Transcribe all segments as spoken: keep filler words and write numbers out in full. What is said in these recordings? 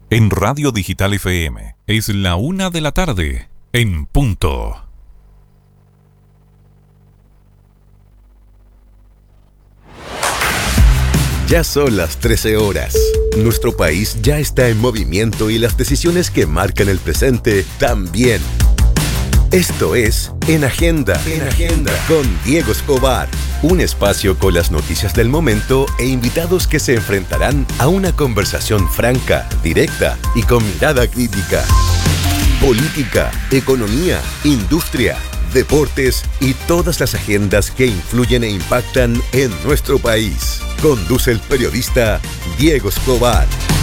En Radio Digital F M es la una de la tarde, en punto. Ya son las trece horas. Nuestro país ya está en movimiento y las decisiones que marcan el presente también. Esto es En Agenda, en Agenda, con Diego Escobar. Un espacio con las noticias del momento e invitados que se enfrentarán a una conversación franca, directa y con mirada crítica. Política, economía, industria, deportes y todas las agendas que influyen e impactan en nuestro país. Conduce el periodista Diego Escobar.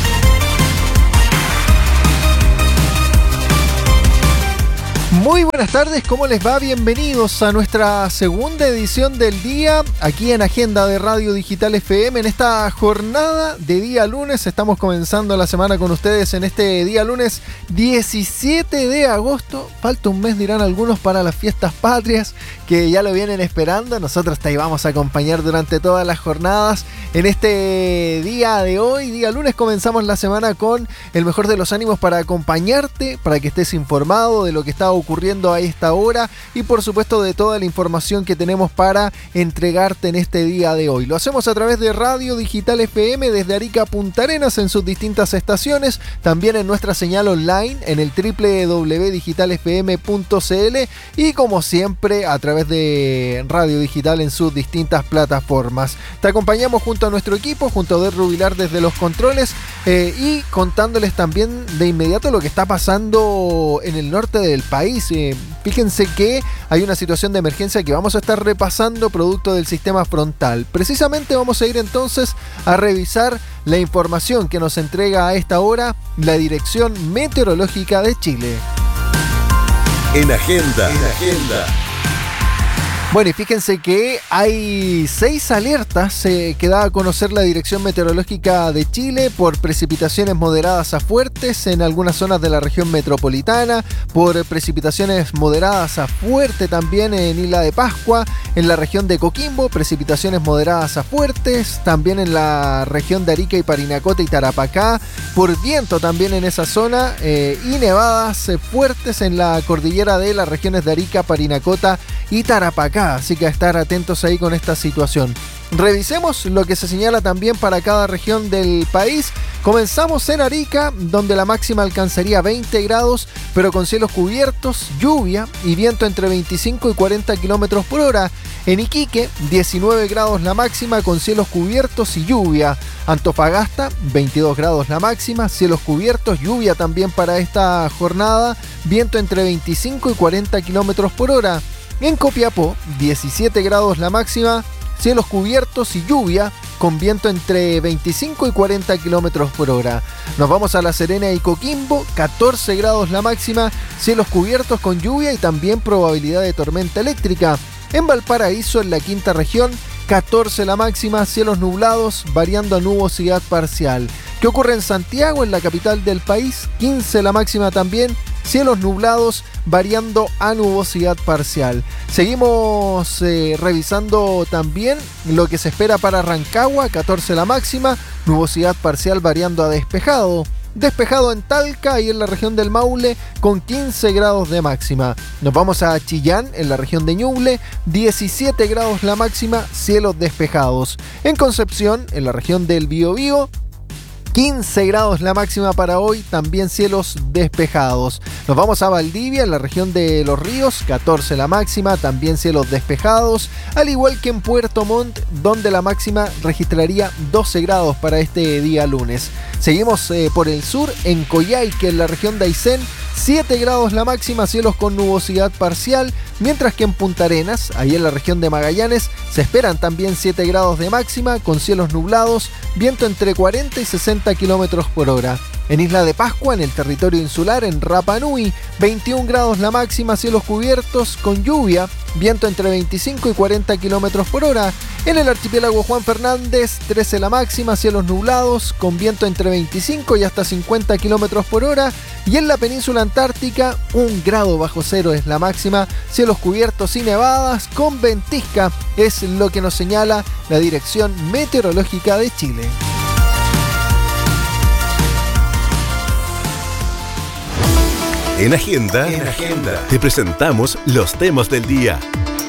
Muy buenas tardes, ¿cómo les va? Bienvenidos a nuestra segunda edición del día, aquí en Agenda de Radio Digital F M. En esta jornada de día lunes, estamos comenzando la semana con ustedes en este día lunes diecisiete de agosto. Falta un mes, dirán algunos, para las fiestas patrias, que ya lo vienen esperando. Nosotros te vamos a acompañar durante todas las jornadas. En este día de hoy, día lunes, comenzamos la semana con el mejor de los ánimos para acompañarte, para que estés informado de lo que está ocurriendo a esta hora y por supuesto de toda la información que tenemos para entregarte en este día de hoy. Lo hacemos a través de Radio Digital F M desde Arica a Punta Arenas en sus distintas estaciones, también en nuestra señal online en el doble u doble u doble u punto digital f m punto c l y como siempre a través de Radio Digital en sus distintas plataformas. Te acompañamos junto a nuestro equipo, junto a Der Rubilar desde los controles eh, y contándoles también de inmediato lo que está pasando en el norte del país. Eh, fíjense que hay una situación de emergencia que vamos a estar repasando producto del sistema frontal. Precisamente vamos a ir entonces a revisar la información que nos entrega a esta hora la Dirección Meteorológica de Chile. En Agenda, en Agenda. Bueno, y fíjense que hay seis alertas eh, que da a conocer la Dirección Meteorológica de Chile por precipitaciones moderadas a fuertes en algunas zonas de la región metropolitana, por precipitaciones moderadas a fuerte también en Isla de Pascua, en la región de Coquimbo, precipitaciones moderadas a fuertes, también en la región de Arica y Parinacota y Tarapacá, por viento también en esa zona eh, y nevadas eh, fuertes en la cordillera de las regiones de Arica, Parinacota y Tarapacá. Así que a estar atentos ahí con esta situación. Revisemos lo que se señala también para cada región del país. Comenzamos en Arica, donde la máxima alcanzaría veinte grados, pero con cielos cubiertos, lluvia y viento entre veinticinco y cuarenta kilómetros por hora. En Iquique, diecinueve grados la máxima, con cielos cubiertos y lluvia. Antofagasta, veintidós grados la máxima, cielos cubiertos, lluvia también para esta jornada, viento entre veinticinco y cuarenta kilómetros por hora. En Copiapó, diecisiete grados la máxima, cielos cubiertos y lluvia, con viento entre veinticinco y cuarenta kilómetros por hora. Nos vamos a La Serena y Coquimbo, catorce grados la máxima, cielos cubiertos con lluvia y también probabilidad de tormenta eléctrica. En Valparaíso, en la quinta región, catorce la máxima, cielos nublados, variando a nubosidad parcial. ¿Qué ocurre en Santiago, en la capital del país? quince la máxima también, cielos nublados, variando a nubosidad parcial. Seguimos eh, revisando también lo que se espera para Rancagua, catorce la máxima, nubosidad parcial variando a despejado. Despejado en Talca y en la región del Maule con quince grados de máxima. Nos vamos a Chillán, en la región de Ñuble, diecisiete grados la máxima, cielos despejados. En Concepción, en la región del Biobío, quince grados la máxima para hoy, también cielos despejados. Nos vamos a Valdivia, en la región de Los Ríos, catorce la máxima, también cielos despejados, al igual que en Puerto Montt, donde la máxima registraría doce grados para este día lunes. Seguimos eh, por el sur, en Coyhaique, en la región de Aysén, siete grados la máxima, cielos con nubosidad parcial, mientras que en Punta Arenas, ahí en la región de Magallanes, se esperan también siete grados de máxima, con cielos nublados, viento entre cuarenta y sesenta kilómetros por hora. En Isla de Pascua, en el territorio insular, en Rapa Nui, veintiún grados la máxima, cielos cubiertos con lluvia, viento entre veinticinco y cuarenta kilómetros por hora. En el archipiélago Juan Fernández, trece la máxima, cielos nublados, con viento entre veinticinco y hasta cincuenta kilómetros por hora. Y en la península antártica, un grado bajo cero es la máxima, cielos cubiertos y nevadas, con ventisca, es lo que nos señala la Dirección Meteorológica de Chile. En Agenda, en Agenda, te presentamos los temas del día.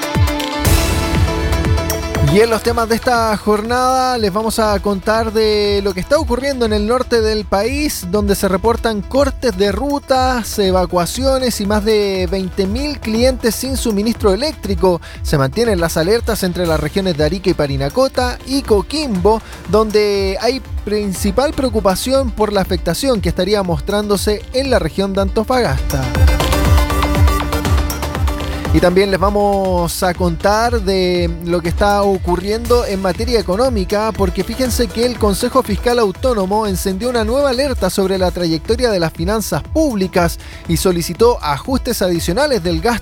Y en los temas de esta jornada les vamos a contar de lo que está ocurriendo en el norte del país, donde se reportan cortes de rutas, evacuaciones y más de veinte mil clientes sin suministro eléctrico. Se mantienen las alertas entre las regiones de Arica y Parinacota y Coquimbo, donde hay principal preocupación por la afectación que estaría mostrándose en la región de Antofagasta. Y también les vamos a contar de lo que está ocurriendo en materia económica, porque fíjense que el Consejo Fiscal Autónomo encendió una nueva alerta sobre la trayectoria de las finanzas públicas y solicitó ajustes adicionales del gasto